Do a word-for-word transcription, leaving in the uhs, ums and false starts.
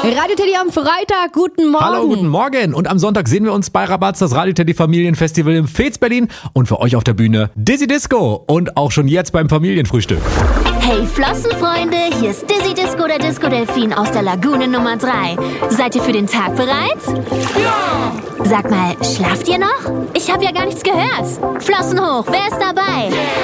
Radio Teddy am Freitag, guten Morgen. Hallo, guten Morgen. Und am Sonntag sehen wir uns bei Rabatz, das Radio Teddy Familienfestival im Fez Berlin. Und für euch auf der Bühne Dizzy Disco. Und auch schon jetzt beim Familienfrühstück. Hey Flossenfreunde, hier ist Dizzy Disco, der Disco-Delfin aus der Lagune Nummer drei. Seid ihr für den Tag bereit? Ja! Sag mal, schlaft ihr noch? Ich habe ja gar nichts gehört. Flossen hoch, wer ist dabei? Yeah.